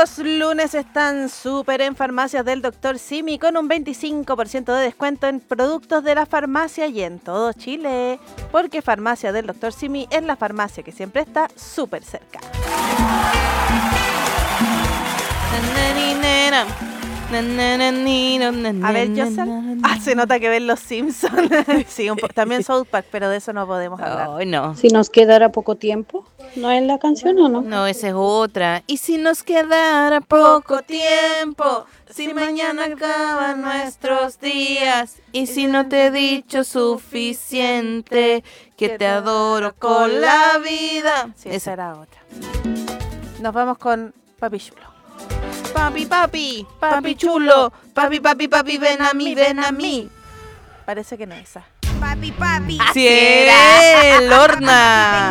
Los lunes están súper en Farmacias del Dr. Simi con un 25% de descuento en productos de la farmacia y en todo Chile. Porque Farmacia del Dr. Simi es la farmacia que siempre está súper cerca. A ver, Yosel. Se nota que ven los Simpsons. Sí, también South Park, pero de eso no podemos hablar. Ay, no. Si nos quedara poco tiempo, ¿no es la canción o no? No, esa es otra. Y si nos quedara poco tiempo, si mañana acaban nuestros días, y si no te he dicho suficiente, que te adoro con la vida. Sí, esa era otra. Nos vamos con Papi Chulo. Papi, papi, papi chulo, papi, papi, papi, ven a mí, ven a mí. Parece que no es esa. Papi, papi. Sí, Lorna.